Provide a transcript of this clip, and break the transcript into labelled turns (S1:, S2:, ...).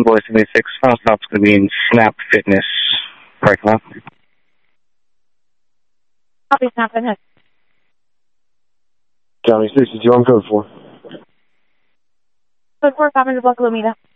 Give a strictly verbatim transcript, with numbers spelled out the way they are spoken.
S1: Boy seventy-six. Final stop's going to be in Snap Fitness parking lot.
S2: Copy, Snap Fitness.
S3: Johnny sixty-two, I'm code four.
S2: Code four, five hundred block Lomita.